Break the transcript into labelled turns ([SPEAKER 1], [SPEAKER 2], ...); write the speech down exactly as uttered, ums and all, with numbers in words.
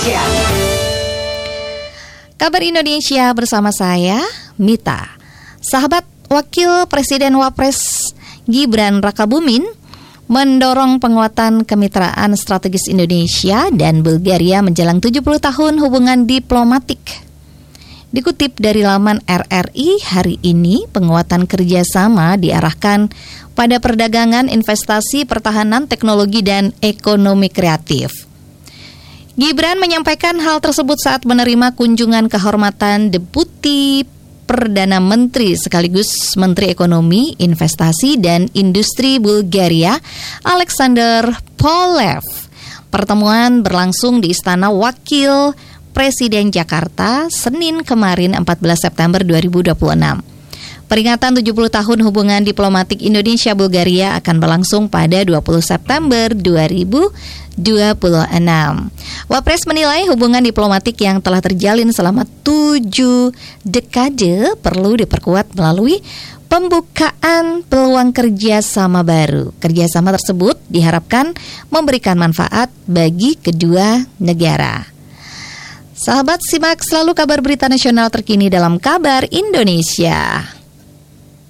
[SPEAKER 1] Kabar Indonesia bersama saya, Mita. Sahabat, Wakil Presiden Wapres Gibran Rakabuming mendorong penguatan kemitraan strategis Indonesia dan Bulgaria menjelang tujuh puluh tahun hubungan diplomatik. Dikutip dari laman R R I hari ini, penguatan kerjasama diarahkan pada perdagangan, investasi, pertahanan, teknologi, dan ekonomi kreatif. Gibran menyampaikan hal tersebut saat menerima kunjungan kehormatan Deputi Perdana Menteri sekaligus Menteri Ekonomi, Investasi, dan Industri Bulgaria, Alexander Polev. Pertemuan berlangsung di Istana Wakil Presiden Jakarta, Senin kemarin empat belas September dua ribu dua puluh enam. Peringatan tujuh puluh tahun hubungan diplomatik Indonesia-Bulgaria akan berlangsung pada dua puluh September dua ribu dua puluh enam. Wapres menilai hubungan diplomatik yang telah terjalin selama tujuh dekade perlu diperkuat melalui pembukaan peluang kerjasama baru. Kerjasama tersebut diharapkan memberikan manfaat bagi kedua negara. Sahabat, simak selalu kabar berita nasional terkini dalam Kabar Indonesia.